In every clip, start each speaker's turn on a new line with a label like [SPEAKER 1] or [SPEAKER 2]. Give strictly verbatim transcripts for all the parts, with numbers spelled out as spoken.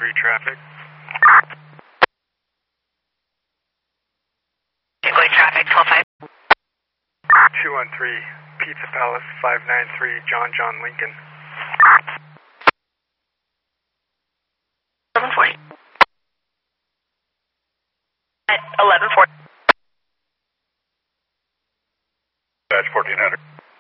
[SPEAKER 1] three traffic.
[SPEAKER 2] Gateway traffic, twelve five.
[SPEAKER 1] two one three, Pizza Palace, five nine three, John John Lincoln.
[SPEAKER 2] eleven forty. At eleven forty.
[SPEAKER 3] Dispatch fourteen hundred.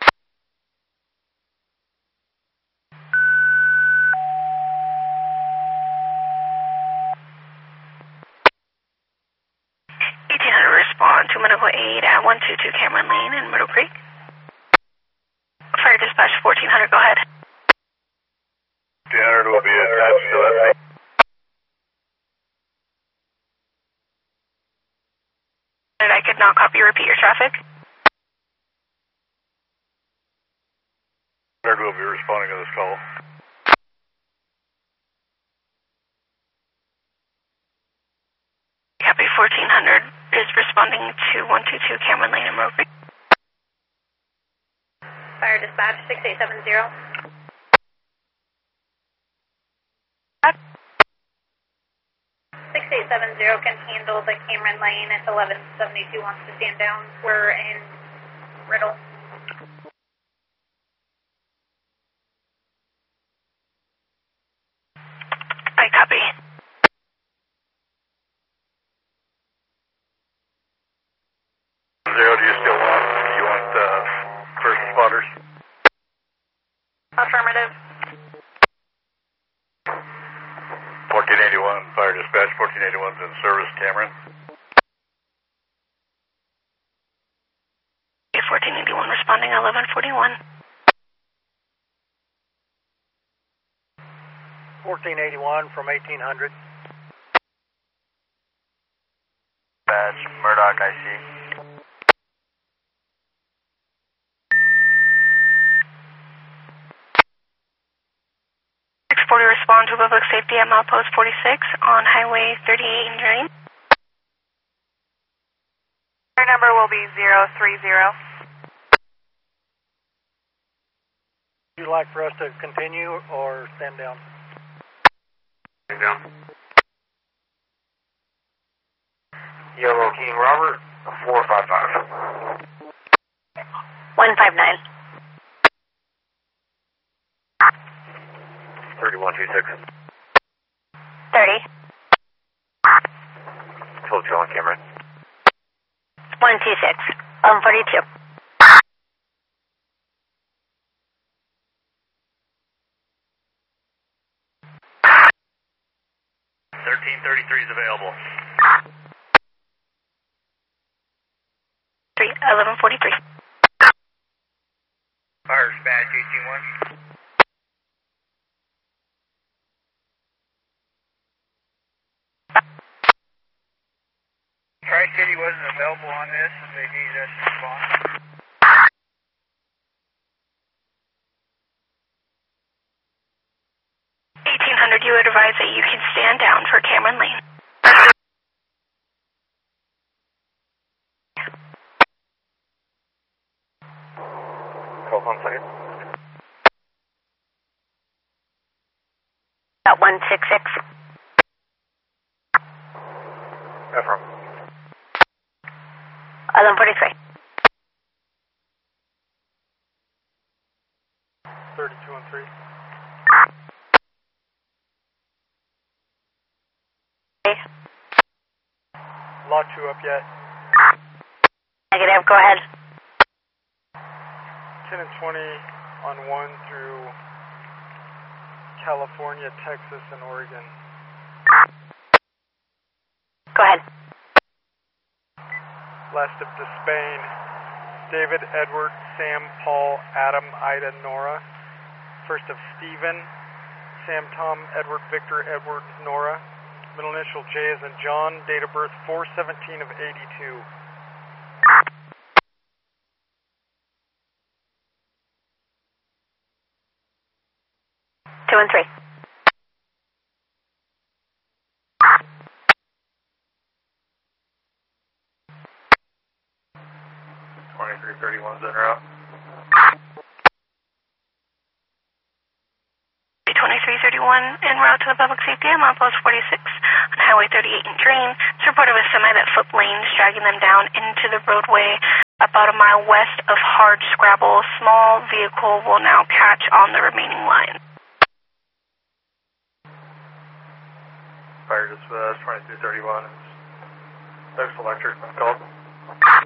[SPEAKER 2] eighteen hundred respond to medical aid at one two two Cameron Lane in Middle Creek. Fire dispatch fourteen hundred, go ahead.
[SPEAKER 3] fifteen hundred will be attached to that.
[SPEAKER 2] And I could not copy, repeat your traffic.
[SPEAKER 3] one hundred will be responding to this call.
[SPEAKER 2] Copy, fourteen hundred is responding to one two two Cameron Lane in Middle Creek.
[SPEAKER 4] Fire dispatch six eight seven zero. six eight seven zero can handle the Cameron Lane if eleven seventy-two wants to stand down. We're in Riddle.
[SPEAKER 2] I copy.
[SPEAKER 3] Zero, do you still want, do you want uh, first responders?
[SPEAKER 4] Affirmative.
[SPEAKER 3] fourteen eighty-one, fire dispatch, fourteen eighty-one's in service, Cameron.
[SPEAKER 2] fourteen eighty-one responding eleven forty-one.
[SPEAKER 1] fourteen eighty-one from eighteen hundred.
[SPEAKER 3] Dispatch, Murdoch, I C.
[SPEAKER 2] six forty respond to public safety at milepost forty-six on Highway thirty-eight in Dream.
[SPEAKER 4] Your number will be zero three zero.
[SPEAKER 1] Would you like for us to continue or stand down?
[SPEAKER 3] Stand down.
[SPEAKER 5] Yellow King Robert, four five five.
[SPEAKER 2] one five nine.
[SPEAKER 5] thirty-one two six.
[SPEAKER 2] thirty.
[SPEAKER 5] twelve two on Cameron.
[SPEAKER 2] one two six. eleven forty-two.
[SPEAKER 3] thirteen thirty-three is available.
[SPEAKER 2] three. eleven forty-three.
[SPEAKER 3] Fire dispatch, eighteen one.
[SPEAKER 1] Tri-City wasn't available on this and they needed us to respond.
[SPEAKER 2] eighteen hundred, you advise that you can stand down for Cameron Lane.
[SPEAKER 5] Hold on a second.
[SPEAKER 2] At one six six.
[SPEAKER 5] Affirm.
[SPEAKER 2] eleven forty-three.
[SPEAKER 1] thirty-two on three. Lot two up yet.
[SPEAKER 2] Negative, go ahead.
[SPEAKER 1] ten and twenty on one through California, Texas, and Oregon.
[SPEAKER 2] Go ahead.
[SPEAKER 1] Last of to Spain. David, Edward, Sam, Paul, Adam, Ida, Nora. First of Stephen, Sam, Tom, Edward, Victor, Edward, Nora. Middle initial J as in John. Date of birth four seventeen of eighty-two.
[SPEAKER 2] Two and three.
[SPEAKER 3] twenty-three thirty-one's in or out.
[SPEAKER 2] twenty-three thirty-one. one en route to the public safety at milepost forty-six on Highway thirty-eight in Drain. It's reported of a semi that flipped lanes, dragging them down into the roadway about a mile west of Hard Scrabble. Small vehicle will now catch on the remaining line.
[SPEAKER 6] Fire dispatch twenty-two thirty-one. Next electric been called.